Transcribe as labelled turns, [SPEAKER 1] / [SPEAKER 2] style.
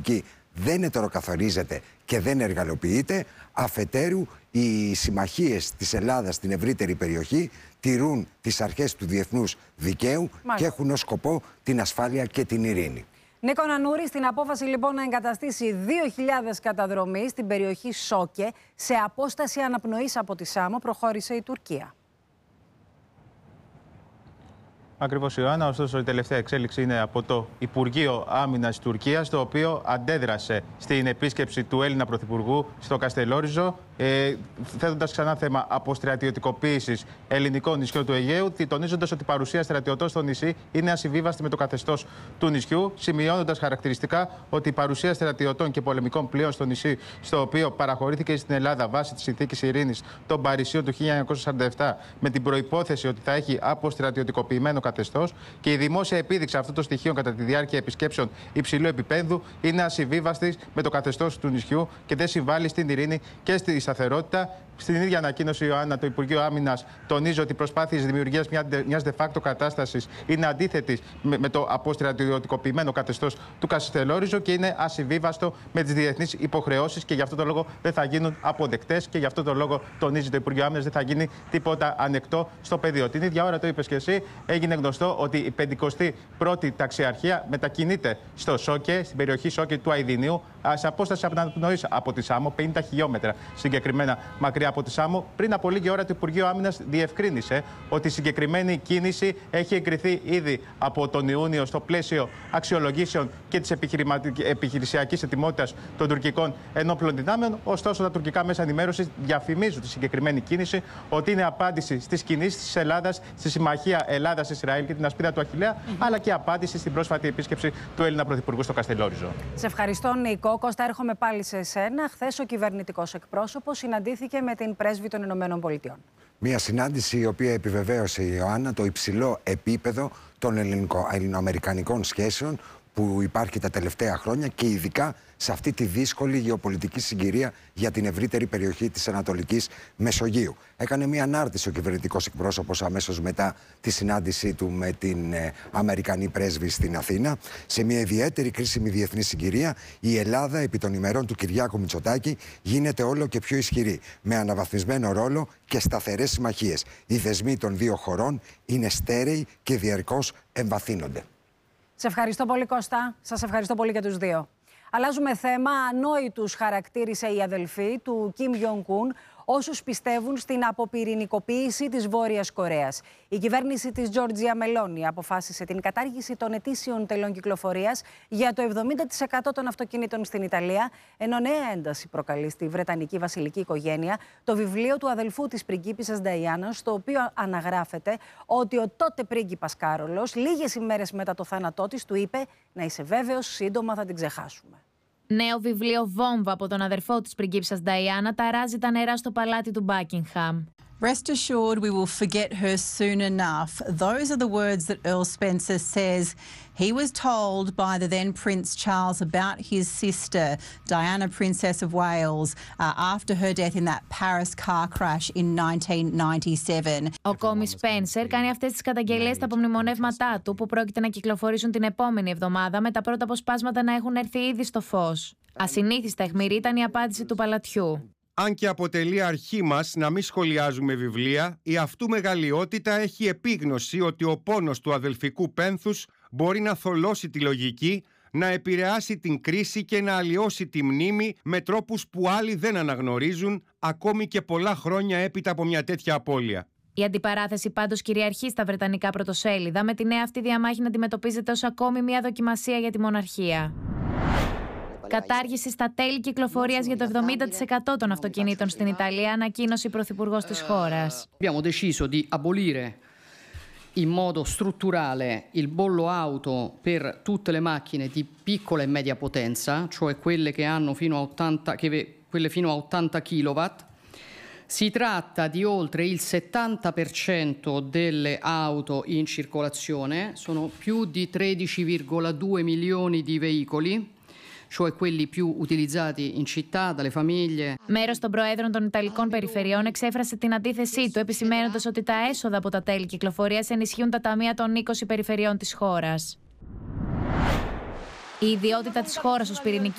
[SPEAKER 1] πολιτική δεν ετεροκαθορίζεται και δεν εργαλοποιείται. Αφετέρου, οι συμμαχίες της Ελλάδας στην ευρύτερη περιοχή τηρούν τις αρχές του διεθνούς δικαίου και έχουν ως σκοπό την ασφάλεια και την ειρήνη.
[SPEAKER 2] Νίκο Νανούρη, στην απόφαση λοιπόν να εγκαταστήσει 2.000 καταδρομή στην περιοχή Σόκε σε απόσταση αναπνοής από τη Σάμο προχώρησε η Τουρκία.
[SPEAKER 3] Ακριβώς, Ιωάννα. Ωστόσο, η τελευταία εξέλιξη είναι από το Υπουργείο Άμυνας Τουρκίας, το οποίο αντέδρασε στην επίσκεψη του Έλληνα Πρωθυπουργού στο Καστελόριζο, θέτοντας ξανά θέμα αποστρατιωτικοποίησης ελληνικών νησιών του Αιγαίου, τονίζοντας ότι η παρουσία στρατιωτών στο νησί είναι ασυμβίβαστη με το καθεστώς του νησιού, σημειώνοντας χαρακτηριστικά ότι η παρουσία στρατιωτών και πολεμικών πλοίων στο νησί, στο οποίο παραχωρήθηκε στην Ελλάδα βάσει της Συνθήκης Ειρήνης των Παρισίων του 1947, με την προϋπόθεση ότι θα έχει αποστρατιωτικοποιημένο καθεστώς, και η δημόσια επίδειξη αυτών των στοιχείων κατά τη διάρκεια επισκέψεων υψηλού επίπεδου είναι ασυμβίβαστη με το καθεστώς του νησιού και δεν συμβάλλει στην ειρήνη και στη σταθερότητα. Στην ίδια ανακοίνωση, Ιωάννα, το Υπουργείο Άμυνας τονίζει ότι οι προσπάθειες δημιουργίας μιας de facto κατάστασης είναι αντίθετες με το αποστρατιωτικοποιημένο καθεστώς του Καστελόριζο και είναι ασυμβίβαστο με τις διεθνείς υποχρεώσεις, και γι' αυτό το λόγο δεν θα γίνουν αποδεκτές, και γι' αυτό το λόγο τονίζει το Υπουργείο Άμυνας δεν θα γίνει τίποτα ανεκτό στο πεδίο. Την ίδια ώρα, το είπες και εσύ, έγινε γνωστό ότι η 51η ταξιαρχία μετακινείται στο Σόκε, στην περιοχή Σόκε του Αηδινίου, σε απόσταση αναπνοής από τη Σάμο, 50 χιλιόμετρα συγκεκριμένα μακριά από τη Σάμο. Πριν από λίγη ώρα, το Υπουργείο Άμυνας διευκρίνησε ότι η συγκεκριμένη κίνηση έχει εγκριθεί ήδη από τον Ιούνιο στο πλαίσιο αξιολογήσεων και της επιχειρησιακής ετοιμότητας των τουρκικών ενόπλων δυνάμεων. Ωστόσο, τα τουρκικά μέσα ενημέρωσης διαφημίζουν τη συγκεκριμένη κίνηση ότι είναι απάντηση στις κινήσεις της Ελλάδας στη συμμαχία Ελλάδας-Ισραήλ και την ασπίδα του Αχιλλέα, αλλά και απάντηση στην πρόσφατη επίσκεψη του Έλληνα Πρωθυπουργού στο Καστελόριζο. Σε
[SPEAKER 2] ευχαριστώ, Νίκο. Κώστα, έρχομαι πάλι σε εσένα. Χθες ο κυβερνητικός εκπρόσωπος συναντήθηκε με την πρέσβη των Ηνωμένων Πολιτειών.
[SPEAKER 1] Μια συνάντηση η οποία επιβεβαίωσε, η Ιωάννα, το υψηλό επίπεδο των ελληνοαμερικανικών σχέσεων που υπάρχει τα τελευταία χρόνια και ειδικά σε αυτή τη δύσκολη γεωπολιτική συγκυρία για την ευρύτερη περιοχή της Ανατολικής Μεσογείου. Έκανε μια ανάρτηση ο κυβερνητικός εκπρόσωπος αμέσως μετά τη συνάντησή του με την Αμερικανή πρέσβη στην Αθήνα. Σε μια ιδιαίτερη κρίσιμη διεθνή συγκυρία, η Ελλάδα επί των ημερών του Κυριάκου Μητσοτάκη γίνεται όλο και πιο ισχυρή, με αναβαθμισμένο ρόλο και σταθερές συμμαχίες. Οι δεσμοί των δύο χωρών είναι στέρεοι και διαρκώς εμβαθύνονται.
[SPEAKER 2] Σε ευχαριστώ πολύ, Κώστα. Σας ευχαριστώ πολύ και τους δύο. Αλλάζουμε θέμα. Ανόητους χαρακτήρισε η αδελφή του Κιμ Γιονγκ-ουν όσους πιστεύουν στην αποπυρηνικοποίηση της Βόρειας Κορέας. Η κυβέρνηση της Τζόρτζια Μελόνι αποφάσισε την κατάργηση των ετήσιων τελών κυκλοφορίας για το 70% των αυτοκινήτων στην Ιταλία, ενώ νέα ένταση προκαλεί στη Βρετανική βασιλική οικογένεια το βιβλίο του αδελφού της πριγκίπισσας Νταϊάννα, στο οποίο αναγράφεται ότι ο τότε πρίγκιπας Κάρολος, λίγες ημέρες μετά το θάνατό της, του είπε «Να είσαι βέβαιος, σύντομα θα την ξεχάσουμε».
[SPEAKER 4] Νέο βιβλίο βόμβα από τον αδερφό της πριγκίπισσας Νταϊάννα ταράζει τα νερά στο παλάτι του Buckingham.
[SPEAKER 5] Rest assured we will forget her soon enough. Those are the words that Earl Spencer says he was told by the then Prince Charles about his sister, Diana, Princess of Wales, after her death in that Paris car crash in 1997.
[SPEAKER 4] Ο Κόμι Σπένσερ κάνει αυτές τις καταγγελίες στα απομνημονεύματά του που πρόκειται να κυκλοφορήσουν την επόμενη εβδομάδα, με τα πρώτα αποσπάσματα να έχουν έρθει ήδη στο φως. Ασυνήθιστα αιχμηρή ήταν η απάντηση του παλατιού.
[SPEAKER 6] Αν και αποτελεί αρχή μας να μην σχολιάζουμε βιβλία, η αυτού μεγαλειότητα έχει επίγνωση ότι ο πόνος του αδελφικού πένθους μπορεί να θολώσει τη λογική, να επηρεάσει την κρίση και να αλλοιώσει τη μνήμη με τρόπους που άλλοι δεν αναγνωρίζουν, ακόμη και πολλά χρόνια έπειτα από μια τέτοια απώλεια.
[SPEAKER 4] Η αντιπαράθεση πάντως κυριαρχεί στα βρετανικά πρωτοσέλιδα, με τη νέα αυτή διαμάχη να αντιμετωπίζεται ως ακόμη μια δοκιμασία για τη μοναρχία. Κατάργηση στα τέλη κυκλοφορίας για το 70% των αυτοκινήτων στην Ιταλία, ανακοίνωσε η πρωθυπουργός της χώρας.
[SPEAKER 7] Abbiamo deciso di abolire in modo strutturale il bollo auto per tutte le macchine di piccola e media potenza, cioè quelle che hanno quelle fino a 80 kW. Si tratta di oltre il 70% delle auto in circolazione, sono più di 13,2 milioni di veicoli, cioè quelli più utilizzati in città dalle famiglie.
[SPEAKER 4] Μέρος των προέδρων των Ιταλικών περιφερειών εξέφρασε την αντίθεσή του, επισημαίνοντας ότι τα έσοδα από τα τέλη κυκλοφορίας ενισχύουν τα ταμεία των 20 περιφερειών της χώρας. Η ιδιότητα της χώρας ως πυρηνική